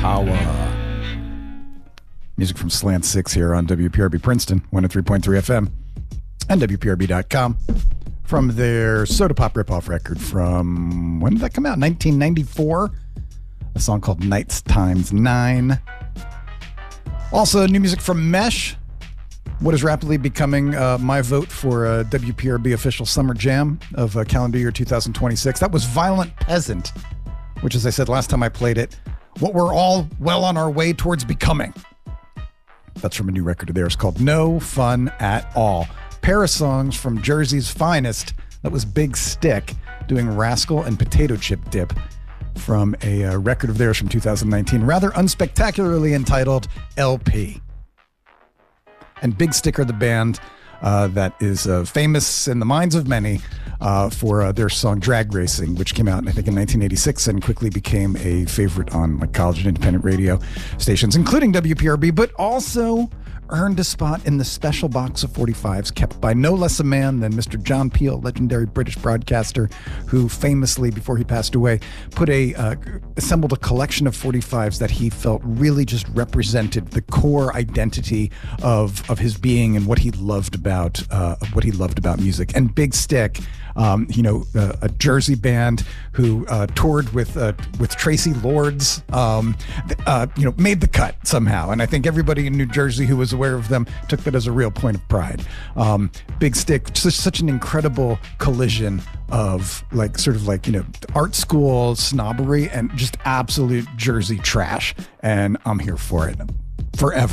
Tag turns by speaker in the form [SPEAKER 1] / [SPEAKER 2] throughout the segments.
[SPEAKER 1] Power. Music from Slant 6 here on WPRB Princeton, 103.3 FM, and WPRB.com. From their Soda Pop ripoff record from, when did that come out? 1994. A song called Nights Times 9. Also, new music from Mesh. What is rapidly becoming my vote for WPRB official summer jam of calendar year 2026. That was Violent Peasant, which, as I said last time I played it, what we're all well on our way towards becoming. That's from a new record of theirs called No Fun at All. Pair of songs from Jersey's finest. That was Big Stick doing Rascal and Potato Chip Dip from a record of theirs from 2019, rather unspectacularly entitled LP. And Big Stick are the band that is famous in the minds of many for their song Drag Racing, which came out, I think, in 1986 and quickly became a favorite on like college and independent radio stations, including WPRB, but also earned a spot in the special box of 45s kept by no less a man than Mr. John Peel, legendary British broadcaster, who famously, before he passed away, assembled a collection of 45s that he felt really just represented the core identity of his being and what he loved about music. And Big Stick, a Jersey band who toured with Tracy Lords, made the cut somehow. And I think everybody in New Jersey who was aware of them took that as a real point of pride. Big Stick, such an incredible collision of art school snobbery and just absolute Jersey trash. And I'm here for it. Forever.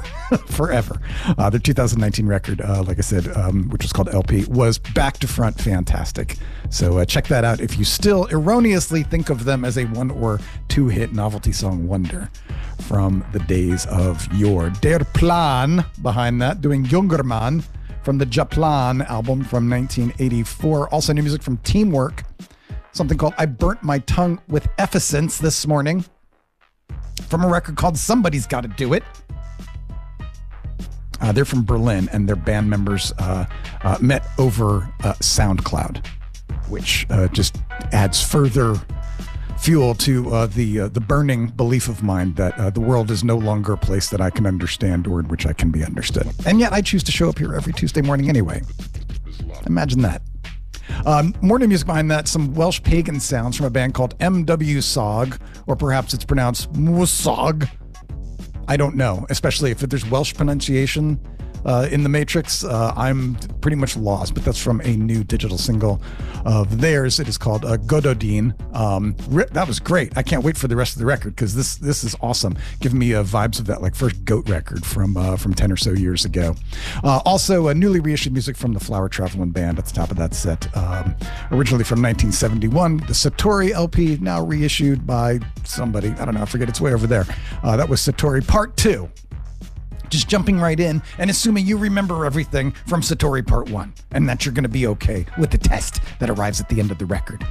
[SPEAKER 1] Their 2019 record, like I said, which was called LP, was back to front fantastic. So check that out if you still erroneously think of them as a one or two hit novelty song wonder from the days of yore. Der Plan behind that, doing Jungermann from the Japlan album from 1984. Also new music from Teamwork, something called I Burnt My Tongue with Efficence this morning, from a record called Somebody's Gotta Do It. They're from Berlin, and their band members met over SoundCloud, which just adds further fuel to the burning belief of mine that the world is no longer a place that I can understand or in which I can be understood. And yet I choose to show up here every Tuesday morning anyway. Imagine that. More new music behind that, some Welsh pagan sounds from a band called MW Sog, or perhaps it's pronounced Mwsog. I don't know, especially if there's Welsh pronunciation in the Matrix. I'm pretty much lost, but that's from a new digital single of theirs. It is called Gododin. That was great. I can't wait for the rest of the record because this is awesome. Giving me vibes of that like first Goat record from 10 or so years ago. Also, newly reissued music from the Flower Traveling Band at the top of that set. Originally from 1971, the Satori LP, now reissued by somebody. I don't know. I forget. It's way over there. That was Satori Part 2. Just jumping right in and assuming you remember everything from Satori Part 1 and that you're going to be okay with the test that arrives at the end of the record.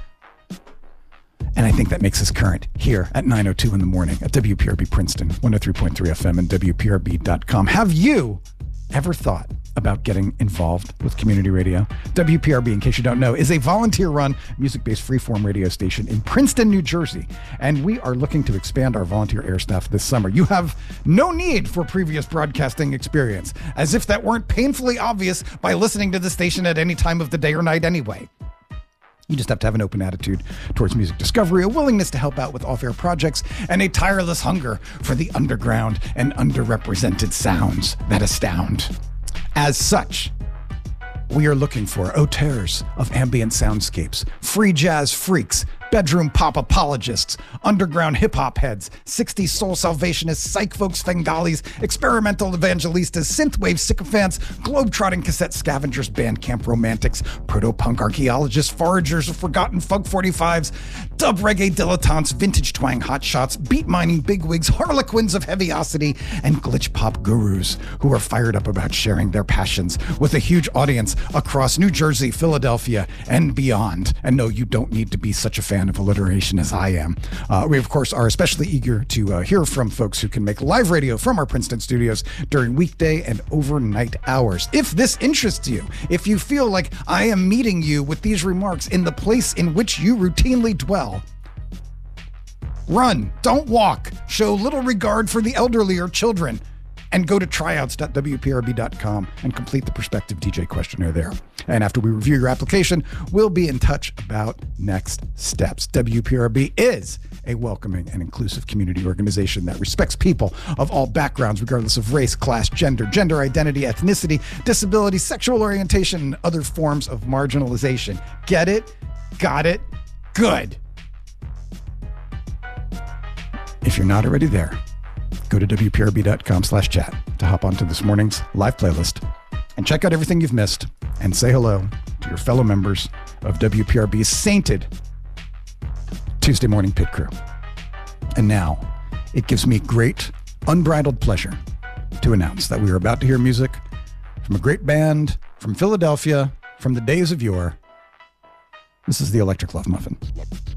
[SPEAKER 1] And I think that makes us current here at 9:02 in the morning at WPRB Princeton, 103.3 FM and WPRB.com. Have you ever thought about getting involved with community radio? WPRB, in case you don't know, is a volunteer-run, music-based freeform radio station in Princeton, New Jersey, and we are looking to expand our volunteer air staff this summer. You have no need for previous broadcasting experience, as if that weren't painfully obvious by listening to the station at any time of the day or night anyway. You just have to have an open attitude towards music discovery, a willingness to help out with off-air projects, and a tireless hunger for the underground and underrepresented sounds that astound. As such, we are looking for auteurs of ambient soundscapes, free jazz freaks, bedroom pop apologists, underground hip-hop heads, 60s soul salvationists, psych folks, Bengalis, experimental evangelistas, synthwave sycophants, globe-trotting cassette scavengers, Bandcamp romantics, proto-punk archaeologists, foragers of forgotten funk 45s, dub reggae dilettantes, vintage twang hotshots, beat-mining bigwigs, harlequins of heaviosity, and glitch pop gurus who are fired up about sharing their passions with a huge audience across New Jersey, Philadelphia, and beyond. And no, you don't need to be such a fan of alliteration as I am. We, of course, are especially eager to hear from folks who can make live radio from our Princeton studios during weekday and overnight hours. If this interests you, if you feel like I am meeting you with these remarks in the place in which you routinely dwell, run, don't walk. show little regard for the elderly or children, and go to tryouts.wprb.com and complete the prospective DJ questionnaire there. And after we review your application, we'll be in touch about next steps. WPRB is a welcoming and inclusive community organization that respects people of all backgrounds, regardless of race, class, gender identity, ethnicity, disability, sexual orientation, and other forms of marginalization. Get it? Got it? Good. If you're not already there, go to WPRB.com/chat to hop onto this morning's live playlist and check out everything you've missed and say hello to your fellow members of WPRB's sainted Tuesday morning pit crew. And now it gives me great unbridled pleasure to announce that we are about to hear music from a great band from Philadelphia from the days of yore. This is the Electric Love Muffin.